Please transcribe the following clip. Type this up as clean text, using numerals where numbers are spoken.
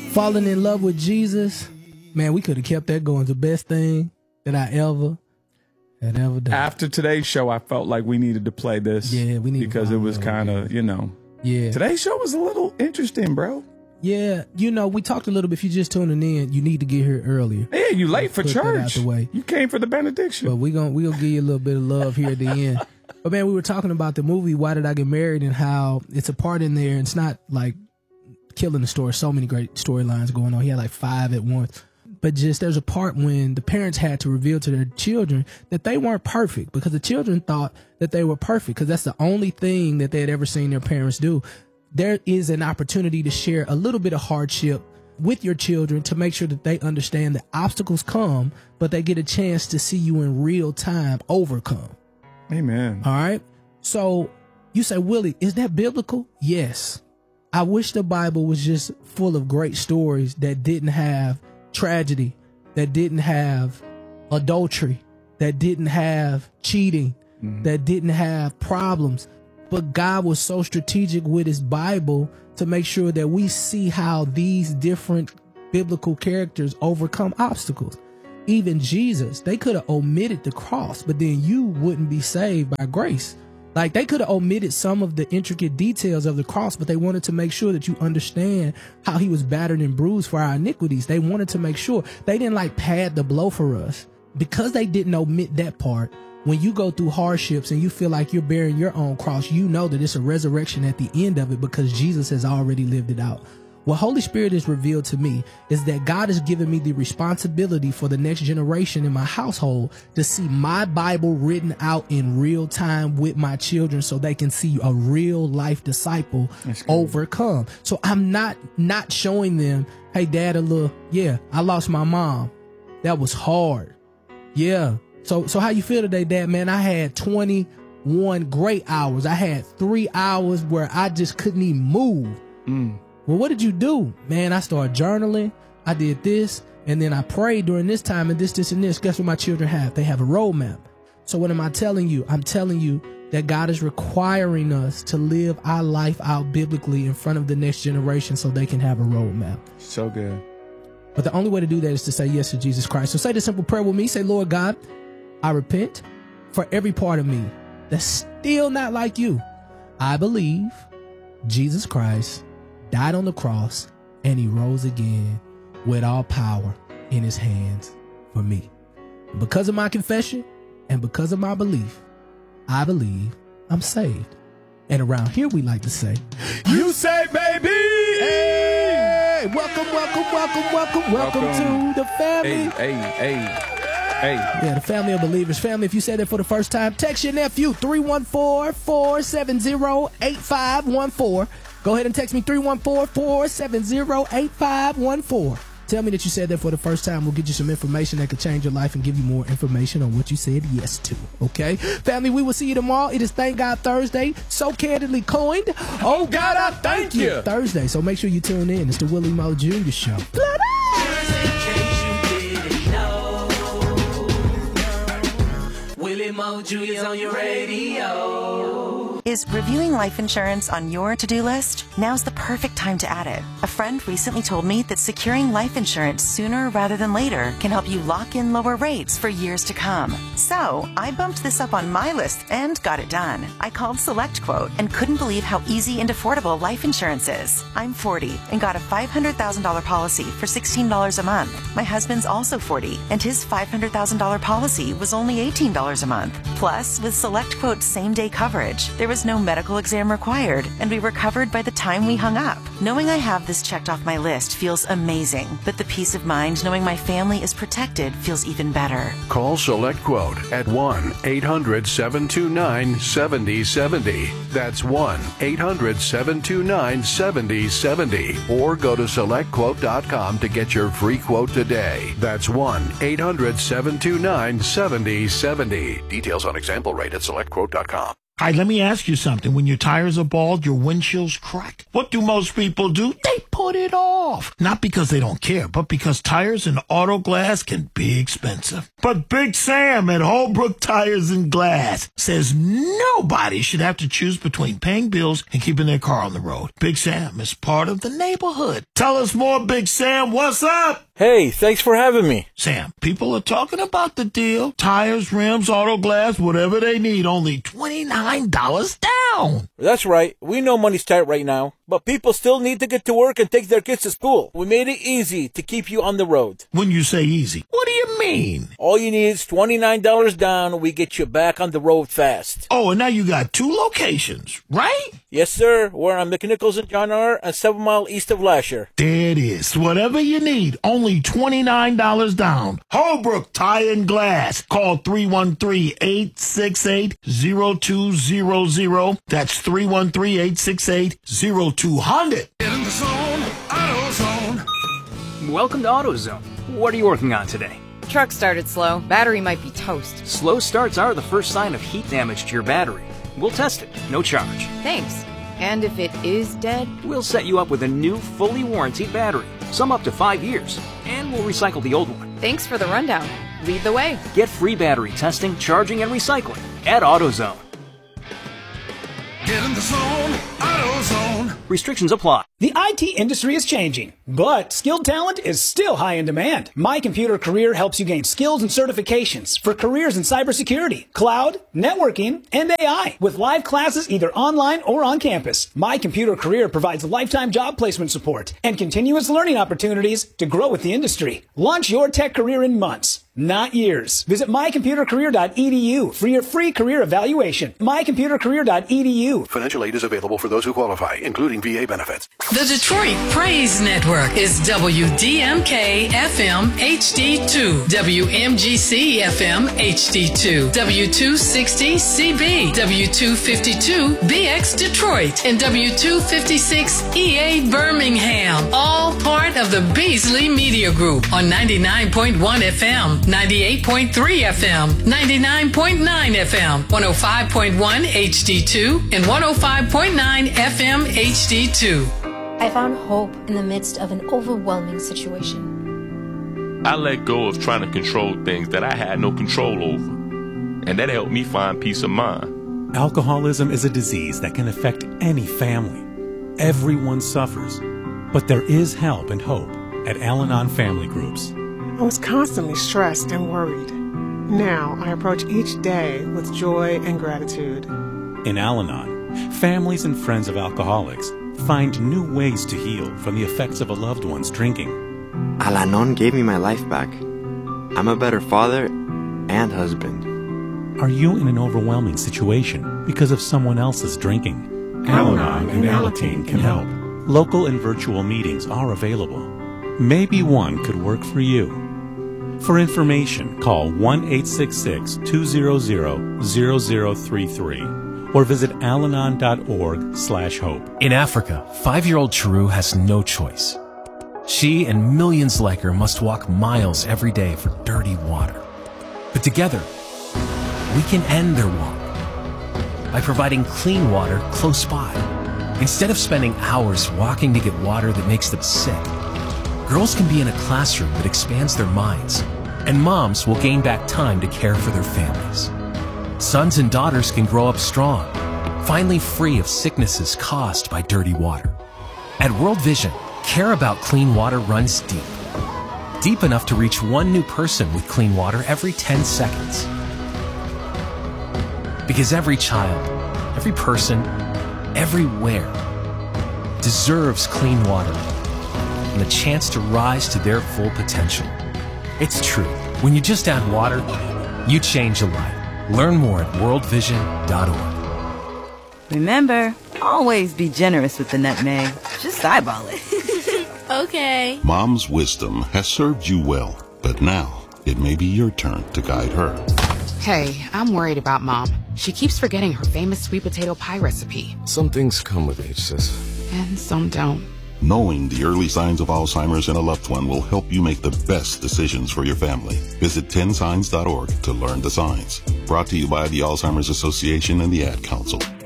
Falling in love with Jesus, man, we could have kept that going. The best thing that I ever had ever done. After today's show, I felt like we needed to play this. Yeah, we need because it was kind of, Yeah. Today's show was a little interesting, bro. Yeah, we talked a little bit. If you're just tuning in, you need to get here earlier. Yeah, you late for Put that church. out the way. You came for the benediction. But we're gonna give you a little bit of love here at the end. But man, we were talking about the movie Why Did I Get Married and how it's a part in there. It's not like killing the story. So many great storylines going on. He had like 5 at once. But just there's a part when the parents had to reveal to their children that they weren't perfect, because the children thought that they were perfect because that's the only thing that they had ever seen their parents do. There is an opportunity to share a little bit of hardship with your children to make sure that they understand that obstacles come, but they get a chance to see you in real time overcome. Amen. All right. So you say, Willie, is that biblical? Yes. I wish the Bible was just full of great stories that didn't have tragedy, that didn't have adultery, that didn't have cheating, that didn't have problems. But God was so strategic with his Bible to make sure that we see how these different biblical characters overcome obstacles. Even Jesus, they could have omitted the cross, but then you wouldn't be saved by grace. Like, they could have omitted some of the intricate details of the cross, but they wanted to make sure that you understand how he was battered and bruised for our iniquities. They wanted to make sure they didn't like pad the blow for us. Because they didn't omit that part, when you go through hardships and you feel like you're bearing your own cross, you know that it's a resurrection at the end of it because Jesus has already lived it out. What Holy Spirit has revealed to me is that God has given me the responsibility for the next generation in my household to see my Bible written out in real time with my children so they can see a real life disciple overcome. So I'm not showing them, hey, Dad, I lost my mom. That was hard. Yeah. So how you feel today, Dad? Man, I had 21 great hours. I had 3 hours where I just couldn't even move. Well, what did you do? Man, I started journaling. I did this. And then I prayed during this time and this, and this. Guess what my children have? They have a roadmap. So what am I telling you? I'm telling you that God is requiring us to live our life out biblically in front of the next generation so they can have a roadmap. So good. But the only way to do that is to say yes to Jesus Christ. So say the simple prayer with me. Say, Lord God, I repent for every part of me that's still not like you. I believe Jesus Christ died on the cross and he rose again with all power in his hands for me. Because of my confession and because of my belief, I believe I'm saved. And around here we like to say, you say, baby! Hey! Welcome to the family. Hey. Yeah, the family of believers. Family, if you said that for the first time, text your nephew, 314-470-8514. Go ahead and text me, 314-470-8514. Tell me that you said that for the first time. We'll get you some information that could change your life and give you more information on what you said yes to. Okay? Family, we will see you tomorrow. It is Thank God Thursday. So candidly coined. Oh, God, I thank you. Thursday. So make sure you tune in. It's the Willie Moe Jr. Show. Willie Moe Jr. is on your radio. Is reviewing life insurance on your to-do list? Now's the perfect time to add it. A friend recently told me that securing life insurance sooner rather than later can help you lock in lower rates for years to come. So I bumped this up on my list and got it done. I called SelectQuote and couldn't believe how easy and affordable life insurance is. I'm 40 and got a $500,000 policy for $16 a month. My husband's also 40 and his $500,000 policy was only $18 a month. Plus, with SelectQuote's same-day coverage, there was no medical exam required, and we were covered by the time we hung up. Knowing I have this checked off my list feels amazing, but the peace of mind knowing my family is protected feels even better. Call SelectQuote at 1-800-729-7070. That's 1-800-729-7070. Or go to SelectQuote.com to get your free quote today. That's 1-800-729-7070. Details on example rate at SelectQuote.com. All right, let me ask you something. When your tires are bald, your windshield's cracked, what do most people do? They pull put it off. Not because they don't care, but because tires and auto glass can be expensive. But Big Sam at Holbrook Tires and Glass says nobody should have to choose between paying bills and keeping their car on the road. Big Sam is part of the neighborhood. Tell us more, Big Sam. What's up? Hey, thanks for having me. Sam, people are talking about the deal. Tires, rims, auto glass, whatever they need, only $29 down. That's right. We know money's tight right now, but people still need to get to work and take their kids to school. We made it easy to keep you on the road. When you say easy, what do you mean? All you need is $29 down and we get you back on the road fast. Oh, and now you got 2 locations, right? Yes, sir. We're on McNichols and John R. and 7 Mile east of Lasher. There it is. Whatever you need, only $29 down. Holbrook Tire and Glass. Call 313-868-0200. That's 313-868-0200. Get in the zone, AutoZone. Welcome to AutoZone. What are you working on today? Truck started slow. Battery might be toast. Slow starts are the first sign of heat damage to your battery. We'll test it, no charge. Thanks. And if it is dead? We'll set you up with a new, fully warranted battery, some up to 5 years, and we'll recycle the old one. Thanks for the rundown. Lead the way. Get free battery testing, charging, and recycling at AutoZone. Get in the zone, AutoZone. Restrictions apply. The IT industry is changing, but skilled talent is still high in demand. My Computer Career helps you gain skills and certifications for careers in cybersecurity, cloud, networking, and AI, with live classes either online or on campus. My Computer Career provides lifetime job placement support and continuous learning opportunities to grow with the industry. Launch your tech career in months, not years. Visit mycomputercareer.edu for your free career evaluation. mycomputercareer.edu. Financial aid is available for those who qualify, including VA benefits. The Detroit Praise Network is WDMK FM HD2, WMGC FM HD2, W260 CB, W252 BX Detroit, and W256 EA Birmingham, all part of the Beasley Media Group on 99.1 FM, 98.3 FM, 99.9 FM, 105.1 HD2, and 105.9 FM HD2. I found hope in the midst of an overwhelming situation. I let go of trying to control things that I had no control over, and that helped me find peace of mind. Alcoholism is a disease that can affect any family. Everyone suffers, but there is help and hope at Al-Anon Family Groups. I was constantly stressed and worried. Now I approach each day with joy and gratitude. In Al-Anon, families and friends of alcoholics find new ways to heal from the effects of a loved one's drinking. Al-Anon gave me my life back. I'm a better father and husband. Are you in an overwhelming situation because of someone else's drinking? Al-Anon and Alateen can help. Local and virtual meetings are available. Maybe one could work for you. For information, call 1-866-200-0033 or visit alanon.org/hope. In Africa, 5-year-old Chiru has no choice. She and millions like her must walk miles every day for dirty water. But together, we can end their walk by providing clean water close by. Instead of spending hours walking to get water that makes them sick, girls can be in a classroom that expands their minds, and moms will gain back time to care for their families. Sons and daughters can grow up strong, finally free of sicknesses caused by dirty water. At World Vision, care about clean water runs deep. Deep enough to reach one new person with clean water every 10 seconds. Because every child, every person, everywhere deserves clean water and the chance to rise to their full potential. It's true. When you just add water, you change a life. Learn more at worldvision.org. Remember, always be generous with the nutmeg. Just eyeball it. Okay. Mom's wisdom has served you well, but now it may be your turn to guide her. Hey, I'm worried about Mom. She keeps forgetting her famous sweet potato pie recipe. Some things come with age, sis. And some don't. Knowing the early signs of Alzheimer's in a loved one will help you make the best decisions for your family. Visit 10signs.org to learn the signs. Brought to you by the Alzheimer's Association and the Ad Council.